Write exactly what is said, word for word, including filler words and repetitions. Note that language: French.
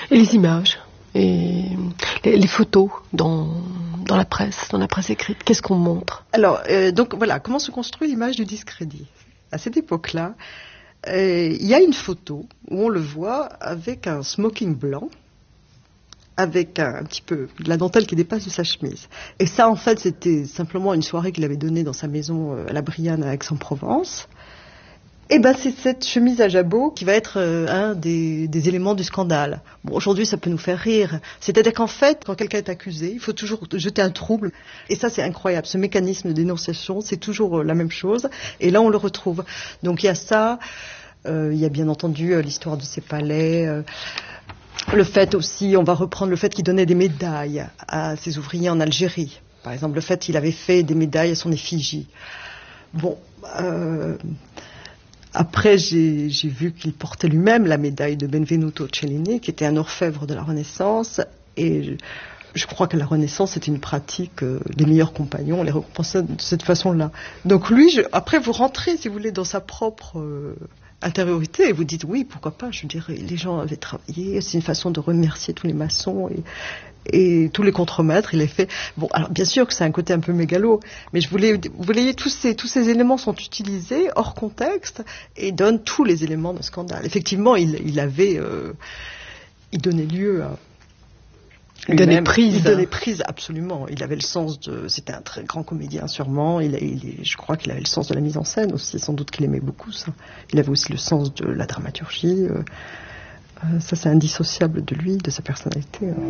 Et les images, et les, les photos dans, dans la presse, dans la presse écrite, qu'est-ce qu'on montre? Alors, euh, donc voilà, comment se construit l'image du discrédit? À cette époque-là, euh, il y a une photo où on le voit avec un smoking blanc, avec un, un petit peu de la dentelle qui dépasse de sa chemise. Et ça, en fait, c'était simplement une soirée qu'il avait donnée dans sa maison euh, à la Brianne à Aix-en-Provence. Et ben c'est cette chemise à jabot qui va être euh, un des, des éléments du scandale. Bon, aujourd'hui, ça peut nous faire rire. C'est-à-dire qu'en fait, quand quelqu'un est accusé, il faut toujours jeter un trouble. Et ça, c'est incroyable. Ce mécanisme de dénonciation, c'est toujours euh, la même chose. Et là, on le retrouve. Donc, il y a ça. Euh, il y a bien entendu euh, l'histoire de ces palais. Euh, le fait aussi, on va reprendre le fait qu'il donnait des médailles à ses ouvriers en Algérie. Par exemple, le fait qu'il avait fait des médailles à son effigie. Bon... Euh, Après, j'ai, j'ai vu qu'il portait lui-même la médaille de Benvenuto Cellini, qui était un orfèvre de la Renaissance. Et je, je crois que la Renaissance est une pratique, euh, les meilleurs compagnons, on les récompensait de cette façon-là. Donc lui, je, après, vous rentrez, si vous voulez, dans sa propre euh, intériorité et vous dites, oui, pourquoi pas, je dirais, les gens avaient travaillé, c'est une façon de remercier tous les maçons et... et tous les contremaîtres, il est fait. Bon, alors bien sûr que c'est un côté un peu mégalo, mais je voulais, vous voyez, tous ces, tous ces éléments sont utilisés hors contexte et donnent tous les éléments de scandale. Effectivement, il, il avait, euh, il donnait lieu à. Il donnait prise. Il donnait prise, absolument. Il avait le sens de. C'était un très grand comédien, sûrement. Il, il, je crois qu'il avait le sens de la mise en scène aussi. Sans doute qu'il aimait beaucoup ça. Il avait aussi le sens de la dramaturgie. Euh, ça, c'est indissociable de lui, de sa personnalité.